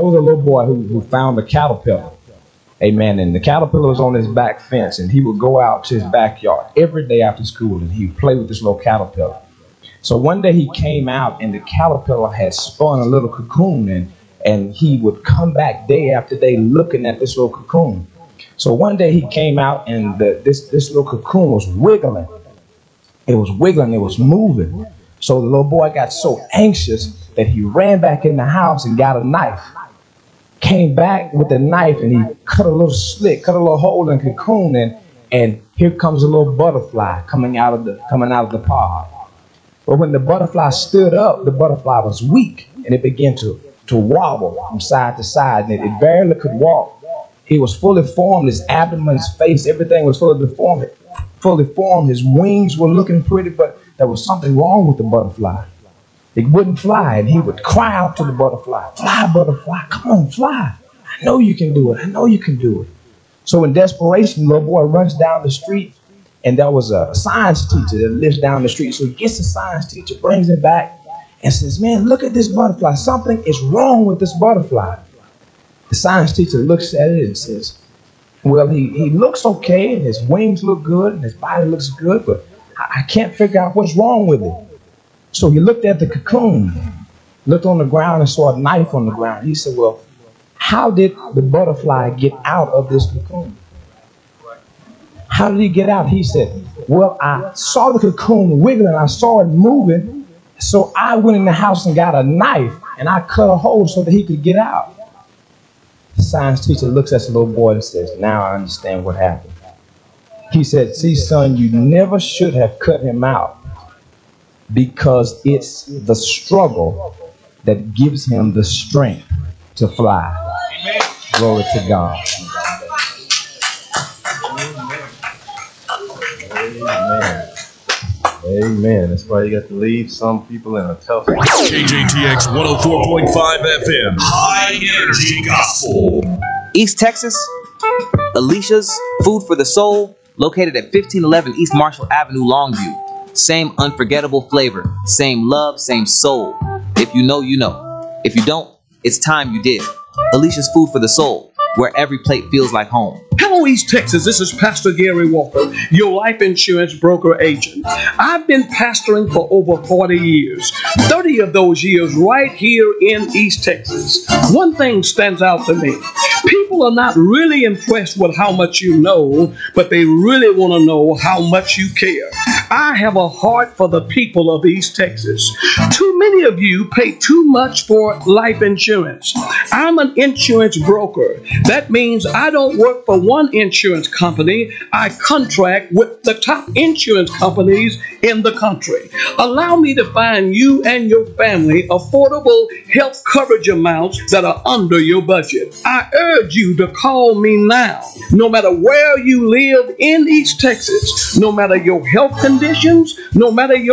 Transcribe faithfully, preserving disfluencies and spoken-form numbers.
There was a little boy who, who found a caterpillar. Amen. And the caterpillar was on his back fence, and he would go out to his backyard every day after school, and he would play with this little caterpillar. So one day he came out, and the caterpillar had spun a little cocoon, and, and he would come back day after day looking at this little cocoon. So one day he came out, and the, this, this little cocoon was wiggling. It was wiggling. It was moving. So the little boy got so anxious that he ran back in the house and got a knife. Came back with a knife, and he cut a little slit, cut a little hole in the cocoon, and, and here comes a little butterfly coming out of the coming out of the pod. But when the butterfly stood up, the butterfly was weak, and it began to, to wobble from side to side, and it, it barely could walk. He was fully formed. His abdomen, his face, everything was fully deformed, fully formed. His wings were looking pretty, but there was something wrong with the butterfly. It wouldn't fly, and he would cry out to the butterfly, "Fly, butterfly, come on, fly. I know you can do it. I know you can do it." So in desperation, the little boy runs down the street, and there was a science teacher that lives down the street. So he gets the science teacher, brings it back, and says, "Man, look at this butterfly. Something is wrong with this butterfly." The science teacher looks at it and says, "Well, he, he looks okay, and his wings look good, and his body looks good, but I, I can't figure out what's wrong with it." So he looked at the cocoon, looked on the ground, and saw a knife on the ground. He said, "Well, how did the butterfly get out of this cocoon? How did he get out?" He said, "Well, I saw the cocoon wiggling. I saw it moving. So I went in the house and got a knife, and I cut a hole so that he could get out." The science teacher looks at the little boy and says, "Now I understand what happened." He said, "See, son, you never should have cut him out, because it's the struggle that gives him the strength to fly." Amen. Glory to God. Amen. Amen. That's why you got to leave some people in a tough spot. K J T X one oh four point five F M. High Energy Gospel. East Texas, Alicia's Food for the Soul, located at fifteen eleven East Marshall Avenue, Longview. Same unforgettable flavor, same love, same soul. If you know, you know. If you don't, it's time you did. Alicia's Food for the Soul, where every plate feels like home. Hello, East Texas. This is Pastor Gary Walker, your life insurance broker agent. I've been pastoring for over forty years, thirty of those years right here in East Texas. One thing stands out to me. People are not really impressed with how much you know, but they really want to know how much you care. I have a heart for the people of East Texas. Too many of you pay too much for life insurance. I'm an insurance broker. That means I don't work for one insurance company. I contract with the top insurance companies in the country. Allow me to find you and your family affordable health coverage amounts that are under your budget. I urge you to call me now. No matter where you live in East Texas, no matter your health conditions, no matter your